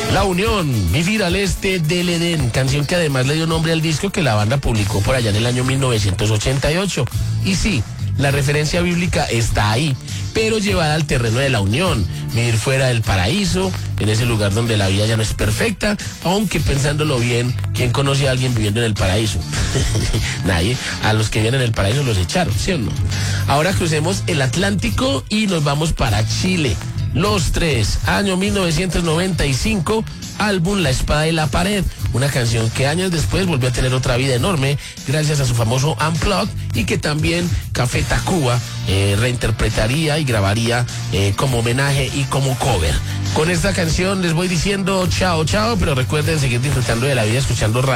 La Unión, Vivir al Este del Edén, canción que además le dio nombre al disco que la banda publicó por allá en el año 1988. Y sí, la referencia bíblica está ahí, pero llevada al terreno de la unión, vivir fuera del paraíso, en ese lugar donde la vida ya no es perfecta, aunque pensándolo bien, ¿quién conoce a alguien viviendo en el paraíso? Nadie. A los que viven en el paraíso los echaron, ¿sí o no? Ahora crucemos el Atlántico y nos vamos para Chile. Los Tres, año 1995, álbum La Espada y la Pared, una canción que años después volvió a tener otra vida enorme gracias a su famoso Unplugged y que también Café Tacuba reinterpretaría y grabaría como homenaje y como cover. Con esta canción les voy diciendo chao, chao, pero recuerden seguir disfrutando de la vida escuchando radio.